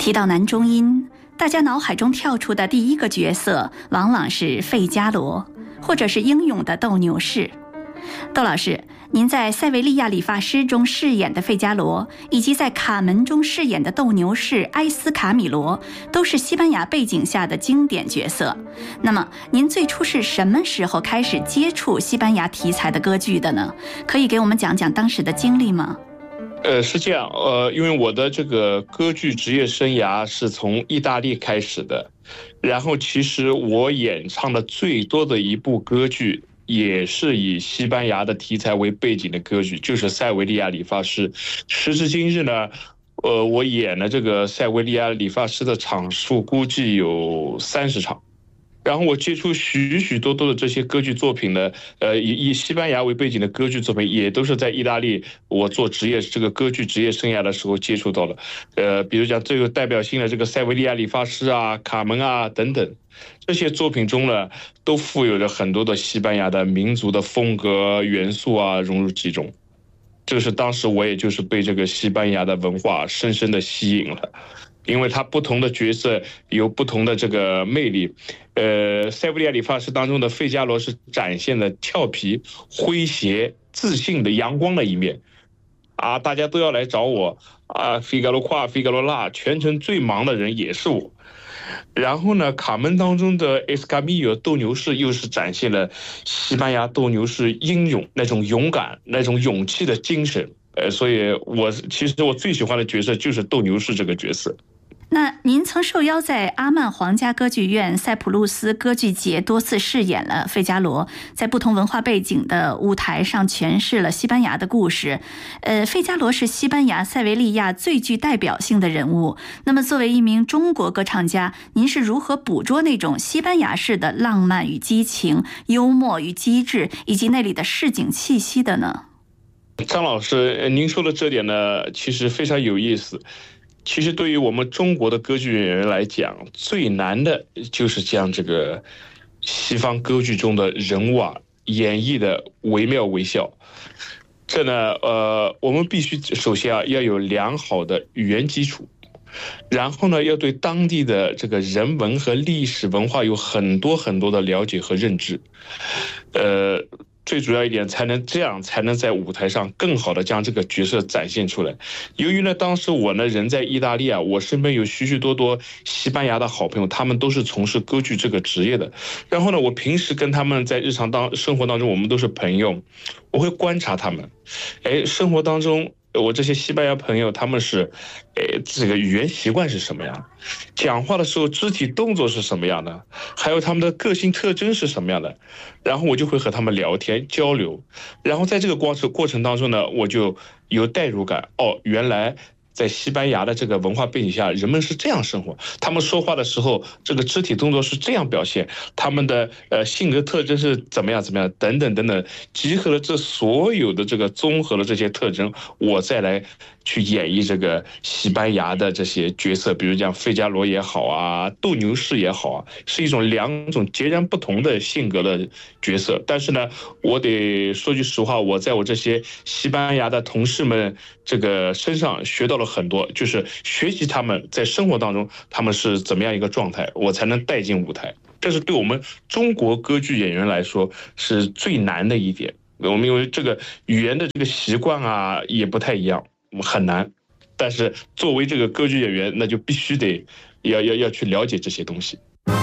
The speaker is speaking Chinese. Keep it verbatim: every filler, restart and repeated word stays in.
提到男中音，大家脑海中跳出的第一个角色往往是费加罗，或者是英勇的斗牛士。窦老师，您在《塞维利亚理发师》中饰演的费加罗，以及在《卡门》中饰演的斗牛士埃斯卡米罗，都是西班牙背景下的经典角色。那么，您最初是什么时候开始接触西班牙题材的歌剧的呢？可以给我们讲讲当时的经历吗？ 呃，是这样，呃，因为我的这个歌剧职业生涯是从意大利开始的，然后其实我演唱的最多的一部歌剧，也是以西班牙的题材为背景的歌剧，就是《塞维利亚理发师》。时至今日呢，呃，我演了这个《塞维利亚理发师》的场数估计有三十场。然后我接触许许多多的这些歌剧作品呢，呃，以以西班牙为背景的歌剧作品，也都是在意大利我做职业这个歌剧职业生涯的时候接触到的。呃，比如讲最有代表性的这个塞维利亚理发师啊、卡门啊等等，这些作品中呢，都富有着很多的西班牙的民族的风格元素啊融入其中。这是当时我也就是被这个西班牙的文化深深的吸引了。因为他不同的角色有不同的这个魅力，呃，塞维利亚理发师当中的费加罗是展现了俏皮、诙谐、自信的阳光的一面，啊，大家都要来找我啊，费加罗夸、费加罗辣，全程最忙的人也是我。然后呢，卡门当中的埃斯卡米尔斗牛士又是展现了西班牙斗牛士英勇那种勇敢、那种勇气的精神。呃，所以我其实我最喜欢的角色就是斗牛士这个角色。 那您曾受邀在阿曼皇家歌剧院塞浦路斯歌剧节多次饰演了费加罗，在不同文化背景的舞台上诠释了西班牙的故事。呃，费加罗是西班牙塞维利亚最具代表性的人物。那么作为一名中国歌唱家，您是如何捕捉那种西班牙式的浪漫与激情、幽默与机智，以及那里的市井气息的呢？ 张老师，您说的这点呢，其实非常有意思。其实对于我们中国的歌剧演员来讲，最难的就是将这个西方歌剧中的人物啊演绎的惟妙惟肖。这呢，呃，我们必须首先啊要有良好的语言基础，然后呢要对当地的这个人文和历史文化有很多很多的了解和认知，呃。最主要一点，才能这样才能在舞台上更好的将这个角色展现出来。由于呢，当时我呢人在意大利啊，我身边有许许多多西班牙的好朋友，他们都是从事歌剧这个职业的。然后呢，我平时跟他们在日常当生活当中，我们都是朋友，我会观察他们，哎，生活当中。我这些西班牙朋友，他们是，呃，这个语言习惯是什么样？讲话的时候肢体动作是什么样的？还有他们的个性特征是什么样的？然后我就会和他们聊天交流，然后在这个过程过程当中呢，我就有代入感。哦，原来在西班牙的这个文化背景下，人们是这样生活，他们说话的时候，这个肢体动作是这样表现，他们的呃性格特征是怎么样怎么样，等等等等，集合了这所有的这个综合了这些特征，我再来去演绎这个西班牙的这些角色，比如讲费加罗也好啊，斗牛士也好啊，是一种两种截然不同的性格的角色。但是呢，我得说句实话，我在我这些西班牙的同事们这个身上学到了很多，就是学习他们在生活当中他们是怎么样一个状态，我才能带进舞台。这是对我们中国歌剧演员来说是最难的一点。我们因为这个语言的这个习惯啊也不太一样，很难。但是作为这个歌剧演员，那就必须得要要要去了解这些东西。